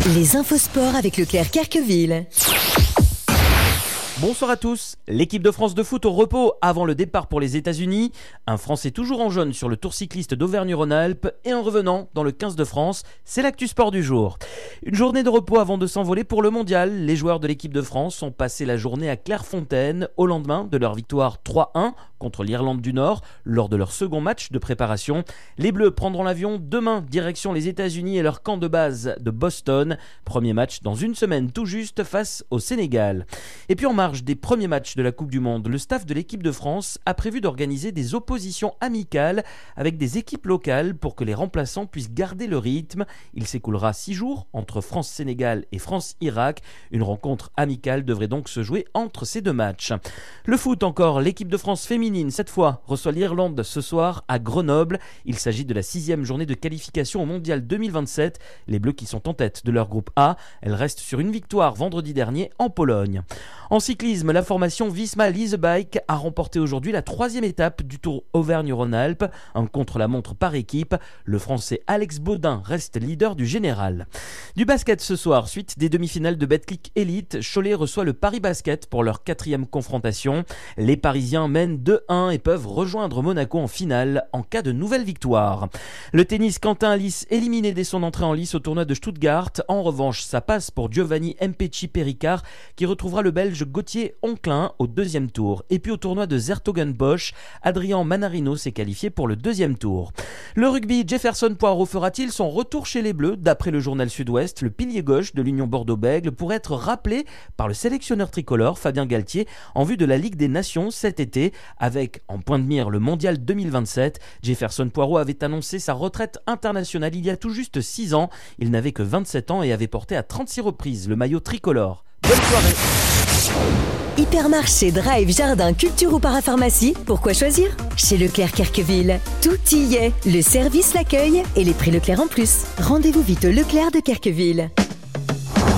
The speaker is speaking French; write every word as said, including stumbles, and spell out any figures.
Les infos sport avec Leclerc Querqueville. Bonsoir à tous. L'équipe de France de foot au repos avant le départ pour les États-Unis. Un Français toujours en jaune sur le Tour cycliste d'Auvergne-Rhône-Alpes et un revenant dans le quinze de France. C'est l'actu sport du jour. Une journée de repos avant de s'envoler pour le mondial. Les joueurs de l'équipe de France ont passé la journée à Clairefontaine au lendemain de leur victoire trois un contre l'Irlande du Nord lors de leur second match de préparation. Les Bleus prendront l'avion demain direction les États-Unis et leur camp de base de Boston. Premier match dans une semaine tout juste face au Sénégal. Et puis en marge des premiers matchs de la Coupe du Monde, le staff de l'équipe de France a prévu d'organiser des oppositions amicales avec des équipes locales pour que les remplaçants puissent garder le rythme. Il s'écoulera six jours entre France-Sénégal et France-Irak. Une rencontre amicale devrait donc se jouer entre ces deux matchs. Le foot encore, l'équipe de France féminine, cette fois, reçoit l'Irlande ce soir à Grenoble. Il s'agit de la sixième journée de qualification au Mondial deux mille vingt-sept. Les Bleus qui sont en tête de leur groupe A. Elles restent sur une victoire vendredi dernier en Pologne. En cyclisme, la formation Visma Lease Bike a remporté aujourd'hui la troisième étape du Tour Auvergne-Rhône-Alpes, un contre-la-montre par équipe. Le Français Alex Baudin reste leader du général. Du basket ce soir, suite des demi-finales de Betclic Elite, Cholet reçoit le Paris Basket pour leur quatrième confrontation. Les Parisiens mènent deux un et peuvent rejoindre Monaco en finale en cas de nouvelle victoire. Le tennis, Quentin Alice éliminé dès son entrée en lice au tournoi de Stuttgart. En revanche, ça passe pour Giovanni Mpecci Péricard qui retrouvera le Belge Gauthier Onclin au deuxième tour. Et puis au tournoi de Zertogenbosch, Adrien Manarino s'est qualifié pour le deuxième tour. Le rugby, Jefferson Poirot fera-t-il son retour chez les Bleus? D'après le journal Sud-Ouest, le pilier gauche de l'Union Bordeaux-Bègles pourrait être rappelé par le sélectionneur tricolore Fabien Galtier en vue de la Ligue des Nations cet été. Avec en point de mire le Mondial deux mille vingt-sept, Jefferson Poirot avait annoncé sa retraite internationale il y a tout juste six ans. Il n'avait que vingt-sept ans et avait porté à trente-six reprises le maillot tricolore. Bonne soirée. Hypermarché, drive, jardin, culture ou parapharmacie, pourquoi choisir? Chez Leclerc Querqueville, tout y est. Le service, l'accueil et les prix Leclerc en plus. Rendez-vous vite au Leclerc de Querqueville.